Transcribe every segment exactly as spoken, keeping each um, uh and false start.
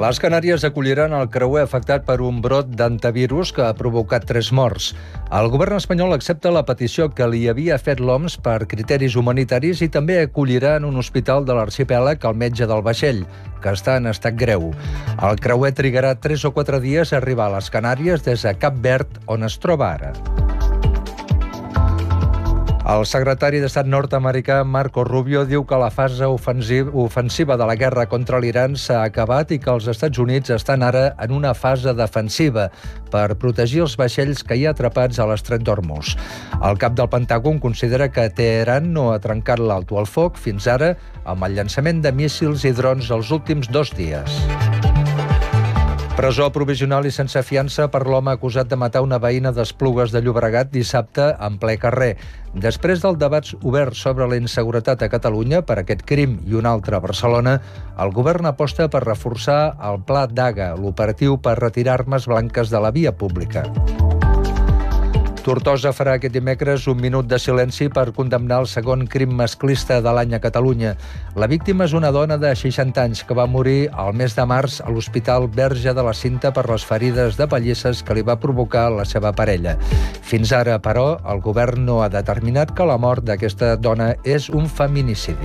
Les Canàries acolliran el creuer afectat per un brot d'hantavirus que ha provocat tres morts. El govern espanyol accepta la petició que li havia fet l'O M S per criteris humanitaris i també acollirà en un hospital de l'arxipèlag el metge del vaixell, que està en estat greu. El creuer trigarà tres o quatre dies a arribar a les Canàries des de Cap Verd, on es troba ara. El secretari d'Estat nord-americà Marco Rubio diu que la fase ofensiva de la guerra contra l'Iran s'ha acabat i que els Estats Units estan ara en una fase defensiva per protegir els vaixells que hi ha atrapats a l'estret d'Hormuz. El cap del Pentàgon considera que Teheran no ha trencat l'alto al foc fins ara amb el llançament de míssils i drons els últims dos dies. Presó provisional i sense fiança per l'home acusat de matar una veïna d'Esplugues de Llobregat dissabte en ple carrer. Després del debat obert sobre la inseguretat a Catalunya per aquest crim i un altre a Barcelona, el govern aposta per reforçar el Pla Daga, l'operatiu per retirar armes blanques de la via pública. Tortosa farà aquest dimecres un minut de silenci per condemnar el segon crim masclista de l'any a Catalunya. La víctima és una dona de seixanta anys que va morir el mes de març a l'Hospital Verge de la Cinta per les ferides de pallisses que li va provocar la seva parella. Fins ara, però, el govern no ha determinat que la mort d'aquesta dona és un feminicidi.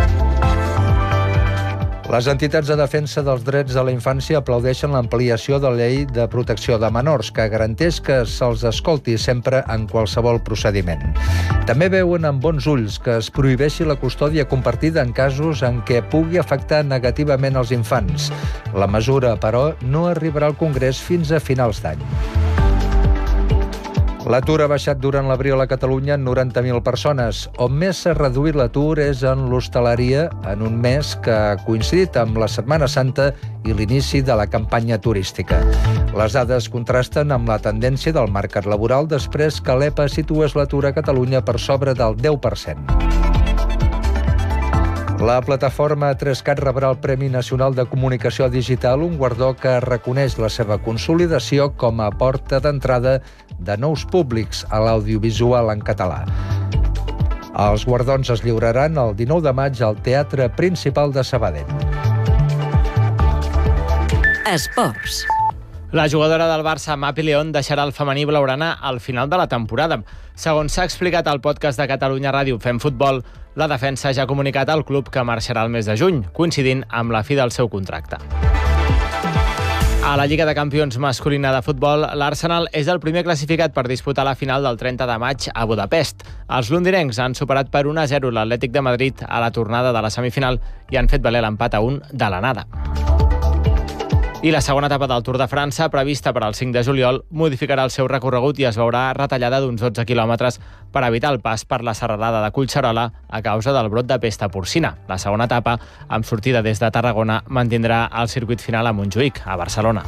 Les entitats de defensa dels drets de la infància aplaudeixen l'ampliació de la llei de protecció de menors, que garanteix que se'ls escolti sempre en qualsevol procediment. També veuen amb bons ulls que es prohibeixi la custòdia compartida en casos en què pugui afectar negativament els infants. La mesura, però, no arribarà al Congrés fins a finals d'any. L'atur ha baixat durant l'abril a Catalunya en noranta mil persones. On més s'ha reduït l'atur és en l'hostaleria, en un mes que ha coincidit amb la Setmana Santa i l'inici de la campanya turística. Les dades contrasten amb la tendència del mercat laboral després que l'E P A situés l'atur a Catalunya per sobre del deu per cent. La plataforma tres cat rebrà el Premi Nacional de Comunicació Digital, un guardó que reconeix la seva consolidació com a porta d'entrada de nous públics a l'audiovisual en català. Els guardons es lliuraran el dinou de maig al Teatre Principal de Sabadell. Esports. La jugadora del Barça, Mapi León, deixarà el femení blaugrana al final de la temporada. Segons s'ha explicat al podcast de Catalunya Ràdio Fem Futbol, la defensa ja ha comunicat al club que marxarà el mes de juny, coincidint amb la fi del seu contracte. A la Lliga de Campions masculina de futbol, l'Arsenal és el primer classificat per disputar la final del trenta de maig a Budapest. Els londinencs han superat per un a zero l'Atlètic de Madrid a la tornada de la semifinal i han fet valer l'empat a un de l'anada. I la segona etapa del Tour de França, prevista per al cinc de juliol, modificarà el seu recorregut i es veurà retallada d'uns dotze quilòmetres per evitar el pas per la serralada de Collserola a causa del brot de pesta porcina. La segona etapa, amb sortida des de Tarragona, mantindrà el circuit final a Montjuïc, a Barcelona.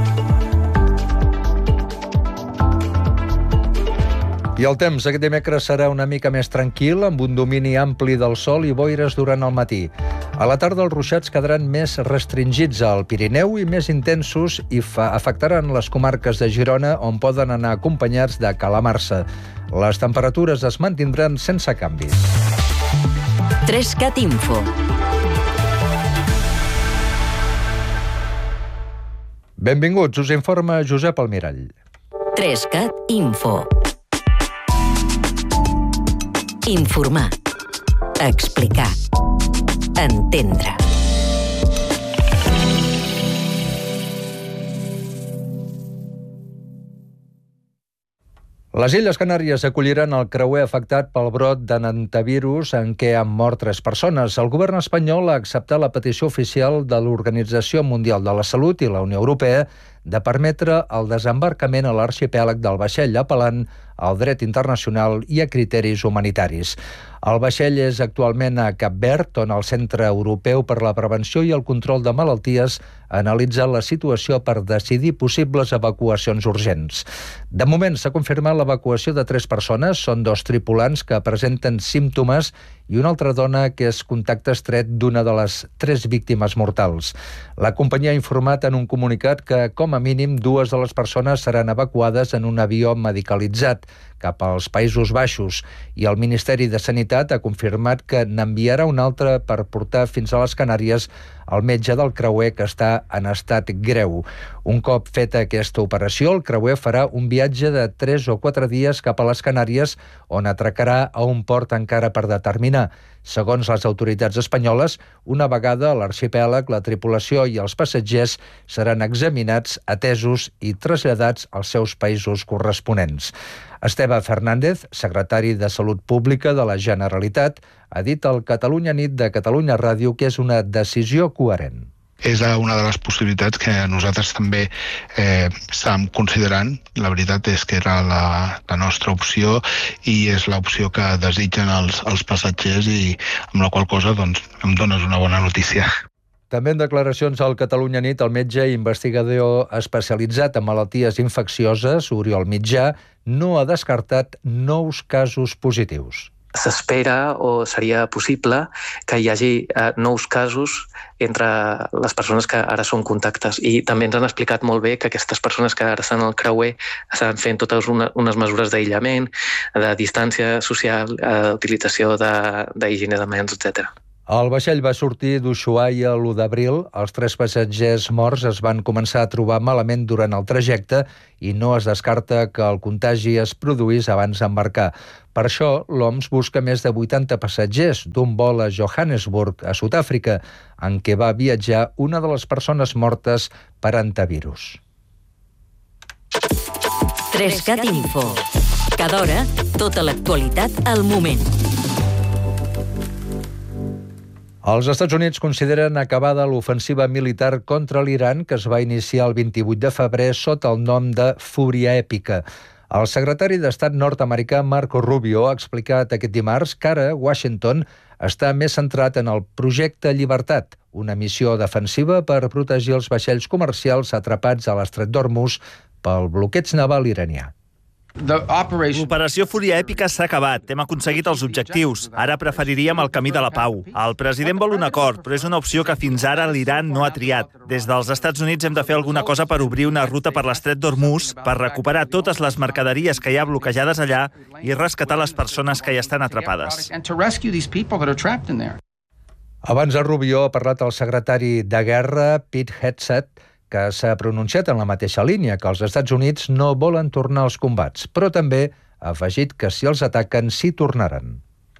I el temps aquest dimecres serà una mica més tranquil, amb un domini ampli del sol i boires durant el matí. A la tarda els ruixats quedaran més restringits al Pirineu i més intensos i fa, afectaran les comarques de Girona, on poden anar acompanyats de calamarsa. Les temperatures es mantindran sense canvis. tres cat Info. Benvinguts, us informa Josep Almirall. tres cat Info. Informar. Explicar. Entendre. Les Illes Canàries acolliran el creuer afectat pel brot de hantavirus en què han mort tres persones. El govern espanyol ha acceptat la petició oficial de l'Organització Mundial de la Salut i la Unió Europea de permetre el desembarcament a l'arxipèlag del vaixell, apel·lant al dret internacional i a criteris humanitaris. El vaixell és actualment a Cap Verd, on el Centre Europeu per la Prevenció i el Control de Malalties analitza la situació per decidir possibles evacuacions urgents. De moment s'ha confirmat l'evacuació de tres persones, són dos tripulants que presenten símptomes i una altra dona que és contacte estret d'una de les tres víctimes mortals. La companyia ha informat en un comunicat que, com a mínim, dues de les persones seran evacuades en un avió medicalitzat cap als Països Baixos i el Ministeri de Sanitat ha confirmat que n'enviarà un altre per portar fins a les Canàries el metge del creuer que està en estat greu. Un cop feta aquesta operació, el creuer farà un viatge de tres o quatre dies cap a les Canàries, on atracarà a un port encara per determinar. Segons les autoritats espanyoles, una vegada a l'arxipèlag, la tripulació i els passatgers seran examinats, atesos i traslladats als seus països corresponents. Esteve Fernández, secretari de Salut Pública de la Generalitat, ha dit al Catalunya Nit de Catalunya Ràdio que és una decisió coherent. És una de les possibilitats que nosaltres també eh, estàvem considerant. La veritat és que era la, la nostra opció i és l'opció que desitgen els, els passatgers i amb la qual cosa doncs, em dones una bona notícia. També en declaracions al Catalunya Nit, el metge investigador especialitzat en malalties infeccioses, Oriol Mitjà, no ha descartat nous casos positius. S'espera o seria possible que hi hagi eh, nous casos entre les persones que ara són contactes. I també ens han explicat molt bé que aquestes persones que ara estan al creuer estan fent totes una, unes mesures d'aïllament, de distància social, eh, utilització d'higiene de, de mans, etcètera. El vaixell va sortir d'Ushuaia l'u d'abril. Els tres passatgers morts es van començar a trobar malament durant el trajecte i no es descarta que el contagi es produís abans d'embarcar. Per això, l'O M S busca més de vuitanta passatgers d'un vol a Johannesburg, a Sud-àfrica, en què va viatjar una de les persones mortes per antivirus. Trescat Info. Cada hora, tota l'actualitat al moment. Els Estats Units consideren acabada l'ofensiva militar contra l'Iran que es va iniciar el vint-i-vuit de febrer sota el nom de Fúria Èpica. El secretari d'Estat nord-americà Marco Rubio ha explicat aquest dimarts que ara Washington està més centrat en el projecte Llibertat, una missió defensiva per protegir els vaixells comercials atrapats a l'estret d'Hormuz pel bloqueig naval iranià. L'operació Fúria Èpica s'ha acabat. Hem aconseguit els objectius. Ara preferiríem el camí de la pau. El president vol un acord, però és una opció que fins ara l'Iran no ha triat. Des dels Estats Units hem de fer alguna cosa per obrir una ruta per l'estret d'Hormuz, per recuperar totes les mercaderies que hi ha bloquejades allà i rescatar les persones que hi estan atrapades. Abans de Rubio ha parlat el secretari de Guerra, Pete Hegseth, que s'ha pronunciat en la mateixa línia, que els Estats Units no volen tornar als combats, però també ha afegit que si els ataquen, s'hi tornaran.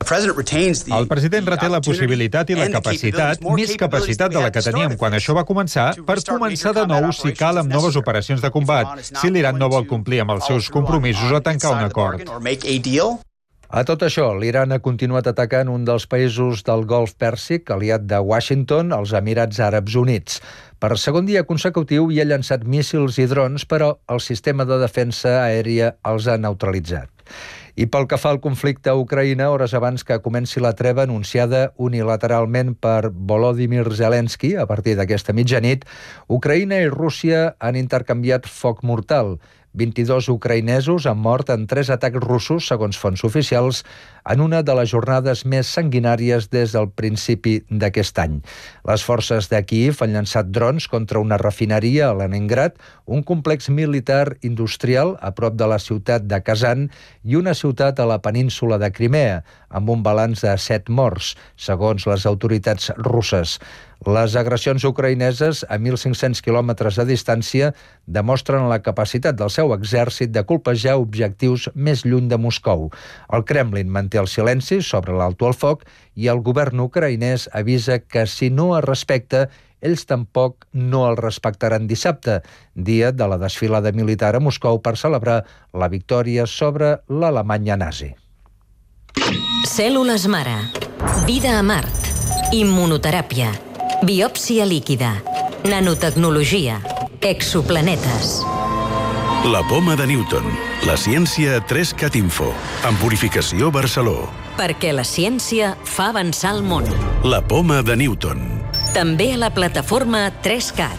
El president reté la possibilitat i la capacitat, més capacitat de la que teníem quan això va començar, per començar de nou si cal amb noves operacions de combat, si l'Iran no vol complir amb els seus compromisos o tancar un acord. A tot això, l'Iran ha continuat atacant un dels països del Golf Pèrsic, aliat de Washington, els Emirats Àrabs Units. Per segon dia consecutiu hi ha llançat míssils i drons, però el sistema de defensa aèria els ha neutralitzat. I pel que fa al conflicte a Ucraïna, hores abans que comenci la treva anunciada unilateralment per Volodymyr Zelensky a partir d'aquesta mitjanit, Ucraïna i Rússia han intercanviat foc mortal. vint-i-dos ucraïnesos han mort en tres atacs russos, segons fonts oficials, en una de les jornades més sanguinàries des del principi d'aquest any. Les forces de Kíev han llançat drons contra una refineria a Leningrad, un complex militar industrial a prop de la ciutat de Kazan i una ciutat a la península de Crimea, amb un balanç de set morts, segons les autoritats russes. Les agressions ucraïneses a mil cinc-cents quilòmetres de distància demostren la capacitat del seu exèrcit de colpejar objectius més lluny de Moscou. El Kremlin manté el silenci sobre l'alto al foc i el govern ucraïnès avisa que si no es respecta, ells tampoc no el respectaran dissabte, dia de la desfilada militar a Moscou per celebrar la victòria sobre l'Alemanya nazi. Cèl·lules mare. Vida a Mart. Immunoteràpia. Biòpsia líquida. Nanotecnologia. Exoplanetes. La poma de Newton. La ciència a Trescat Info. En Purificació Barceló. Perquè la ciència fa avançar el món. La poma de Newton. També a la plataforma Trescat.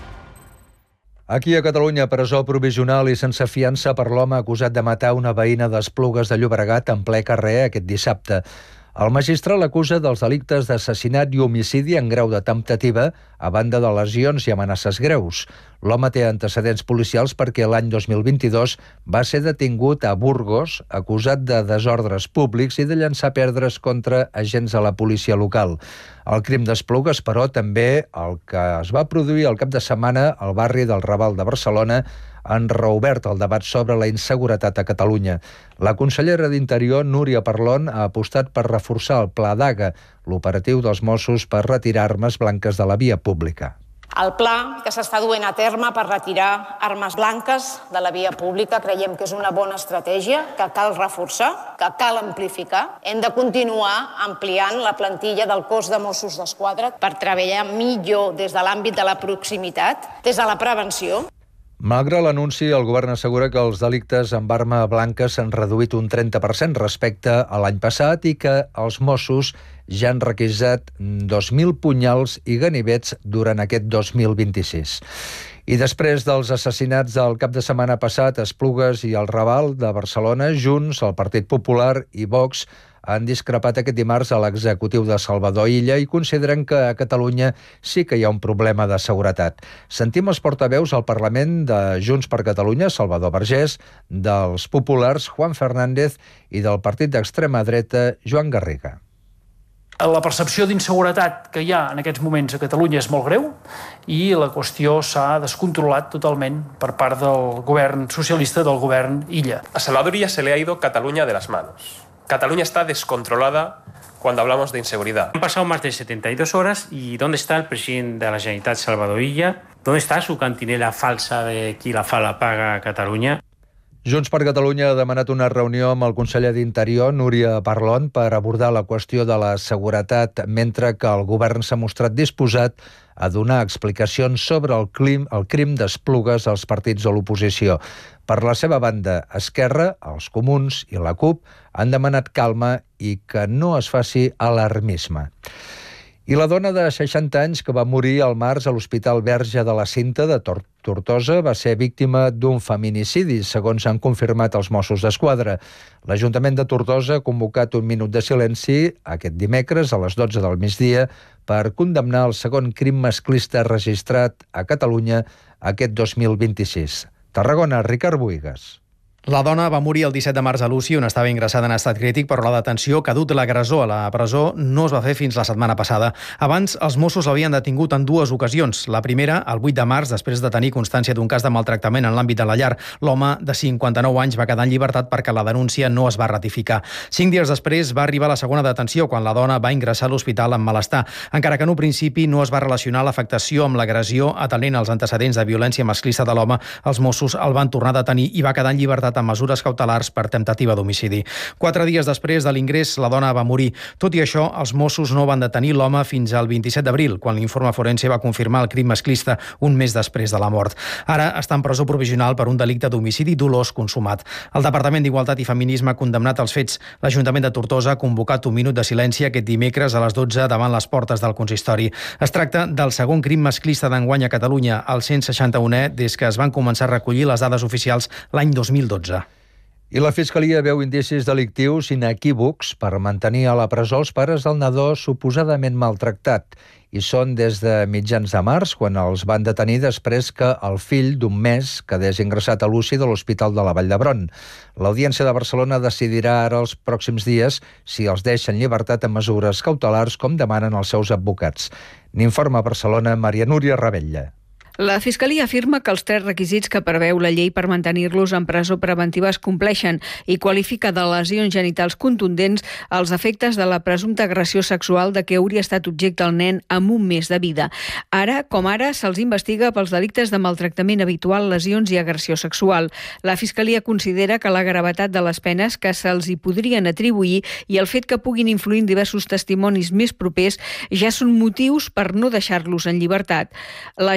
Aquí a Catalunya, presó provisional i sense fiança per l'home acusat de matar una veïna d'Esplugues de Llobregat en ple carrer aquest dissabte. El magistrat l'acusa dels delictes d'assassinat i homicidi en grau de temptativa, a banda de lesions i amenaces greus. L'home té antecedents policials perquè l'any dos mil vint-i-dos va ser detingut a Burgos, acusat de desordres públics i de llançar pedres contra agents de la policia local. El crim d'Esplugues, però, també el que es va produir el cap de setmana al barri del Raval de Barcelona, han reobert el debat sobre la inseguretat a Catalunya. La consellera d'Interior, Núria Parlon, ha apostat per reforçar el Pla Daga, l'operatiu dels Mossos per retirar armes blanques de la via pública. El pla que s'està duent a terme per retirar armes blanques de la via pública creiem que és una bona estratègia, que cal reforçar, que cal amplificar. Hem de continuar ampliant la plantilla del cos de Mossos d'Esquadra per treballar millor des de l'àmbit de la proximitat, des de la prevenció. Malgrat l'anunci, el govern assegura que els delictes amb arma blanca s'han reduït un trenta per cent respecte a l'any passat i que els Mossos ja han requisat dos mil punyals i ganivets durant aquest dos mil vint-i-sis. I després dels assassinats del cap de setmana passat a Esplugues i al Raval de Barcelona, Junts, el Partit Popular i Vox han discrepat aquest dimarts a l'executiu de Salvador Illa i consideren que a Catalunya sí que hi ha un problema de seguretat. Sentim els portaveus al Parlament de Junts per Catalunya, Salvador Vergés, dels Populars, Juan Fernández, i del partit d'extrema dreta, Joan Garriga. La percepció d'inseguretat que hi ha en aquests moments a Catalunya és molt greu i la qüestió s'ha descontrolat totalment per part del govern socialista, del govern Illa. A Salvador Illa se le ha ido Cataluña de las manos. Cataluña está descontrolada cuando hablamos de inseguridad. Han pasado más de setenta y dos horas y ¿dónde está el presidente de la Generalitat, Salvador Illa? ¿Dónde está su cantinela falsa de qui la fa la paga a Catalunya? Junts per Catalunya ha demanat una reunió amb el conseller d'Interior, Núria Parlon, per abordar la qüestió de la seguretat, mentre que el govern s'ha mostrat disposat a donar explicacions sobre el crim, el crim d'Esplugues als partits de l'oposició. Per la seva banda, Esquerra, els Comuns i la CUP han demanat calma i que no es faci alarmisme. I la dona de seixanta anys que va morir al març a l'Hospital Verge de la Cinta de Tortosa va ser víctima d'un feminicidi, segons han confirmat els Mossos d'Esquadra. L'Ajuntament de Tortosa ha convocat un minut de silenci aquest dimecres a les dotze del migdia per condemnar el segon crim masclista registrat a Catalunya aquest dos mil vint-i-sis. Tarragona, Ricard Buigas. La dona va morir el disset de març a l'U C I, on estava ingressada en estat crític, però la detenció que ha dut l'agressor a la presó no es va fer fins la setmana passada. Abans, els Mossos l'havien detingut en dues ocasions. La primera, el vuit de març, després de tenir constància d'un cas de maltractament en l'àmbit de la llar. L'home, de cinquanta-nou anys, va quedar en llibertat perquè la denúncia no es va ratificar. Cinc dies després va arribar la segona detenció, quan la dona va ingressar a l'hospital amb malestar. Encara que en un principi no es va relacionar l'afectació amb l'agressió, atenent als antecedents de violència masclista de l'home, els Mossos el van tornar a detenir i va quedar en llibertat amb mesures cautelars per temptativa d'homicidi. Quatre dies després de l'ingrés, la dona va morir. Tot i això, els Mossos no van detenir l'home fins al vint-i-set d'abril, quan l'informe forense va confirmar el crim masclista un mes després de la mort. Ara està en presó provisional per un delicte d'homicidi dolós consumat. El Departament d'Igualtat i Feminisme ha condemnat els fets. L'Ajuntament de Tortosa ha convocat un minut de silenci aquest dimecres a les dotze davant les portes del consistori. Es tracta del segon crim masclista d'enguany a Catalunya, el cent seixanta-unè, des que es van començar a recollir les dades oficials l'any dos mil dotze. I la Fiscalia veu indicis delictius inequívocs per mantenir a la presó els pares del nadó suposadament maltractat. I són des de mitjans de març, quan els van detenir després que el fill d'un mes quedés ingressat a l'U C I de l'Hospital de la Vall d'Hebron. L'Audiència de Barcelona decidirà ara els pròxims dies si els deixa en llibertat amb mesures cautelars com demanen els seus advocats. N'informa a Barcelona Maria Núria Ravella. La Fiscalia afirma que els tres requisits que preveu la llei per mantenir-los en presó preventiva es compleixen i qualifica de lesions genitals contundents els efectes de la presumpta agressió sexual de què hauria estat objecte el nen amb un mes de vida. Ara, com ara, se'ls investiga pels delictes de maltractament habitual, lesions i agressió sexual. La Fiscalia considera que la gravetat de les penes que se'ls hi podrien atribuir i el fet que puguin influir en diversos testimonis més propers ja són motius per no deixar-los en llibertat. La Generalitat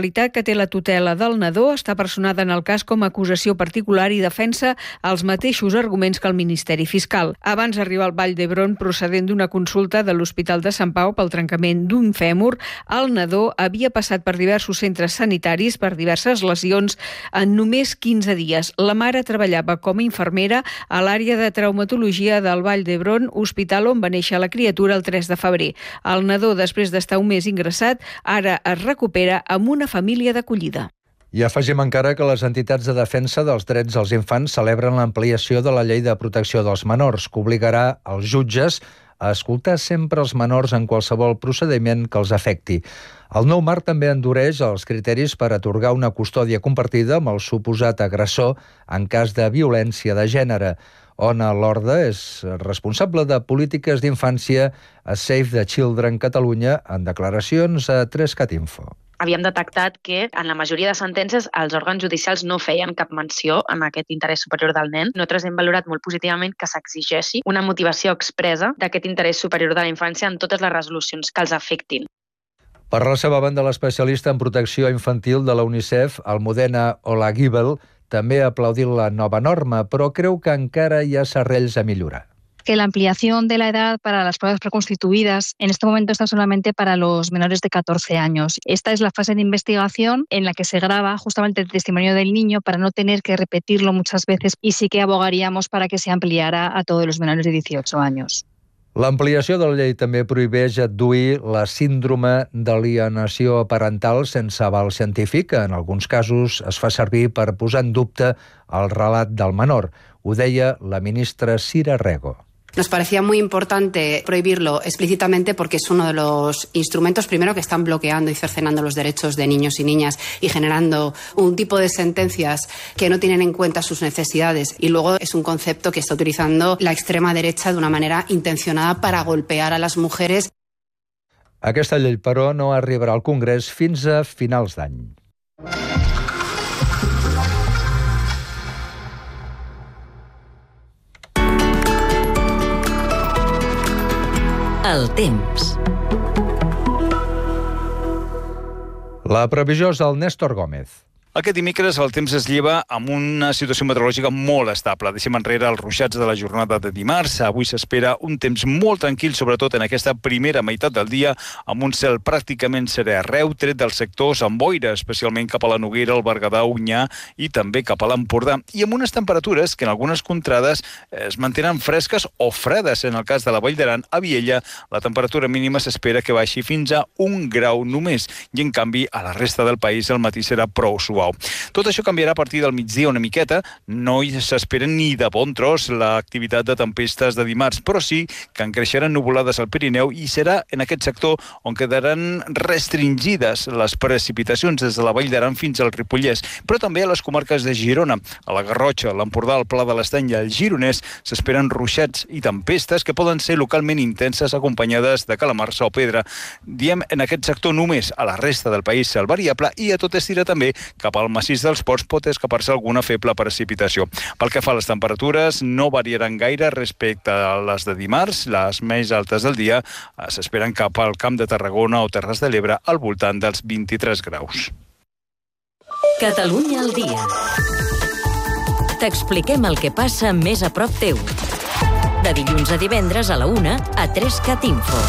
Personalitat que té la tutela del nadó està personada en el cas com a acusació particular i defensa els mateixos arguments que el Ministeri Fiscal. Abans d'arribar al Vall d'Hebron, procedent d'una consulta de l'Hospital de Sant Pau pel trencament d'un fèmur, el nadó havia passat per diversos centres sanitaris per diverses lesions en només quinze dies. La mare treballava com a infermera a l'àrea de traumatologia del Vall d'Hebron, hospital on va néixer la criatura el tres de febrer. El nadó, després d'estar un mes ingressat, ara es recupera amb una família d'acollida. I afegim encara que les entitats de defensa dels drets dels infants celebren l'ampliació de la Llei de Protecció dels Menors, que obligarà els jutges a escoltar sempre els menors en qualsevol procediment que els afecti. El nou marc també endureix els criteris per atorgar una custòdia compartida amb el suposat agressor en cas de violència de gènere. Ona Lorda és responsable de polítiques d'infància a Save the Children Catalunya en declaracions a tres cat info. Havíem detectat que en la majoria de sentències els òrgans judicials no feien cap menció en aquest interès superior del nen. Nosaltres hem valorat molt positivament que s'exigeixi una motivació expressa d'aquest interès superior de la infància en totes les resolucions que els afectin. Per la seva banda, l'especialista en protecció infantil de la UNICEF, Almudena Olagibel, també ha aplaudit la nova norma, però creu que encara hi ha serrells a millorar. Que la ampliación de la edad para las pruebas preconstituidas en este momento está solamente para los menores de catorce años. Esta es la fase de investigación en la que se graba justamente el testimonio del niño para no tener que repetirlo muchas veces y sí que abogaríamos para que se ampliara a todos los menores de dieciocho años. L'ampliació de la llei també prohibeix adduir la síndrome d'alienació parental sense aval científic, que en alguns casos es fa servir per posar en dubte el relat del menor. Ho deia la ministra Cira Rego. Nos parecía muy importante prohibirlo explícitamente porque es uno de los instrumentos, primero, que están bloqueando y cercenando los derechos de niños y niñas y generando un tipo de sentencias que no tienen en cuenta sus necesidades. Y luego es un concepto que está utilizando la extrema derecha de una manera intencionada para golpear a las mujeres. Aquesta llei, però, no arribarà al Congrés fins a finals d'any. El temps. La previsió és del Néstor Gómez. Aquest dimecres el temps es lleva amb una situació meteorològica molt estable. Deixem enrere els ruixats de la jornada de dimarts. Avui s'espera un temps molt tranquil, sobretot en aquesta primera meitat del dia, amb un cel pràcticament serè arreu, tret dels sectors amb boira, especialment cap a la Noguera, el Berguedà, Onyar i també cap a l'Empordà, i amb unes temperatures que en algunes contrades es mantenen fresques o fredes. En el cas de la Vall d'Aran, a Viella, la temperatura mínima s'espera que baixi fins a un grau només, i en canvi a la resta del país el matí serà prou suau. Tot això canviarà a partir del migdia una miqueta. No s'espera ni de bon tros l'activitat de tempestes de dimarts, però sí que en creixeran nuvolades al Pirineu i serà en aquest sector on quedaran restringides les precipitacions des de la Vall d'Aran fins al Ripollès, però també a les comarques de Girona, a la Garrotxa, l'Empordà, el Pla de l'Estany i el Gironès s'esperen ruixats i tempestes que poden ser localment intenses acompanyades de calamarsa o pedra. Diem en aquest sector només. A la resta del país cel variable i a tot estira també cap al massís dels Ports pot escapar-se alguna feble precipitació. Pel que fa a les temperatures, no variaran gaire respecte a les de dimarts. Les més altes del dia s'esperen cap al Camp de Tarragona o Terres de l'Ebre al voltant dels vint-i-tres graus. Catalunya al dia. T'expliquem el que passa més a prop teu. De dilluns a divendres a la una a tres cat info.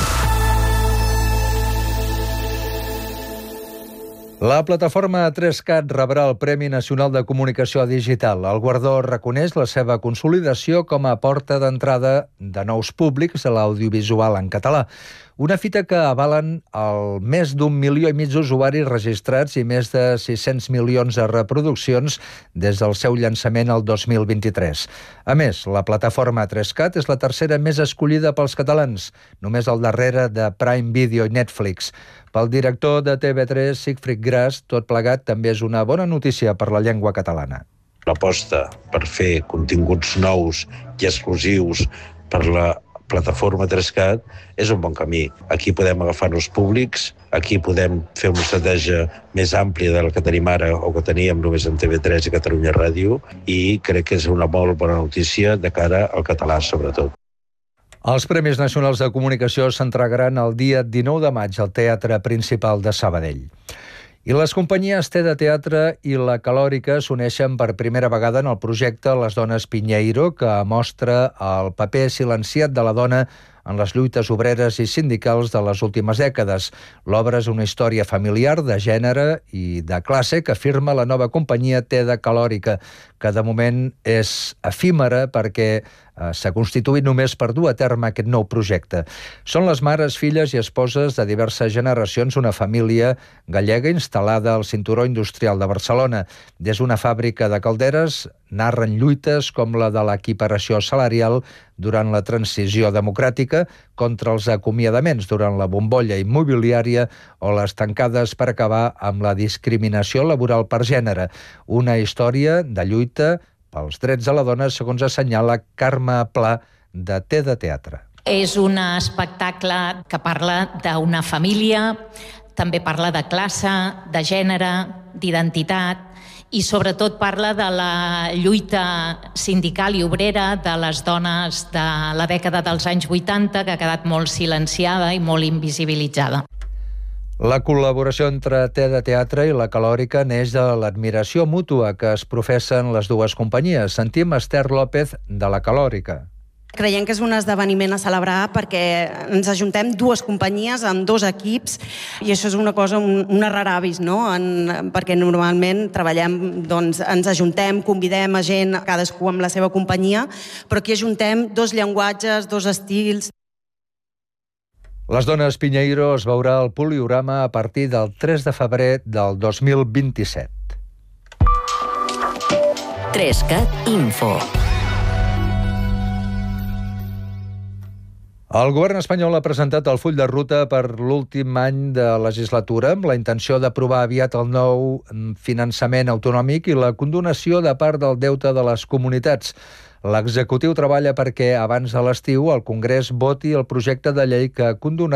La plataforma tres cat rebrà el Premi Nacional de Comunicació Digital. El guardó reconeix la seva consolidació com a porta d'entrada de nous públics a l'audiovisual en català. Una fita que avalen el més d'un milió i mig d'usuaris registrats i més de sis-cents milions de reproduccions des del seu llançament el dos mil vint-i-tres. A més, la plataforma tres cat és la tercera més escollida pels catalans, només al darrere de Prime Video i Netflix. Pel director de T V tres, Sigfrid Gras, tot plegat també és una bona notícia per la llengua catalana. L'aposta per fer continguts nous i exclusius per la plataforma tres cat és un bon camí. Aquí podem agafar nous públics, aquí podem fer una estratègia més àmplia de la que tenim ara o que teníem només en T V tres i Catalunya Ràdio, i crec que és una molt bona notícia de cara al català, sobretot. Els Premis Nacionals de Comunicació s'entregaran el dia dinou de maig al Teatre Principal de Sabadell. I les companyies T de Teatre i La Calòrica s'uneixen per primera vegada en el projecte Les Dones Pinheiro, que mostra el paper silenciat de la dona en les lluites obreres i sindicals de les últimes dècades. L'obra és una història familiar, de gènere i de classe que firma la nova companyia T de Calòrica, que de moment és efímera perquè s'ha constituït només per dur a terme aquest nou projecte. Són les mares, filles i esposes de diverses generacions, una família gallega instal·lada al cinturó industrial de Barcelona. Des d'una fàbrica de calderes narren lluites com la de l'equiparació salarial durant la transició democràtica, contra els acomiadaments durant la bombolla immobiliària o les tancades per acabar amb la discriminació laboral per gènere. Una història de lluita pels drets de la dona, segons assenyala Carme Pla, de T de Teatre. És un espectacle que parla d'una família, també parla de classe, de gènere, d'identitat, i sobretot parla de la lluita sindical i obrera de les dones de la dècada dels anys vuitanta, que ha quedat molt silenciada i molt invisibilitzada. La col·laboració entre T de Teatre i La Calòrica neix de l'admiració mútua que es professen les dues companyies. Sentim Esther López, de La Calòrica. Creiem que és un esdeveniment a celebrar perquè ens ajuntem dues companyies amb dos equips i això és una cosa, un, una rara avis, no? En, perquè normalment treballem, doncs ens ajuntem, convidem a gent, cadascú amb la seva companyia, però aquí ajuntem dos llenguatges, dos estils. Les Dones Pinheiro es veurà al Poliorama a partir del tres de febrer del dos mil vint-i-set. trescat Info. El govern espanyol ha presentat el full de ruta per l'últim any de legislatura amb la intenció d'aprovar aviat el nou finançament autonòmic i la condonació de part del deute de les comunitats. L'executiu treballa perquè abans de l'estiu el Congrés voti el projecte de llei que condonarà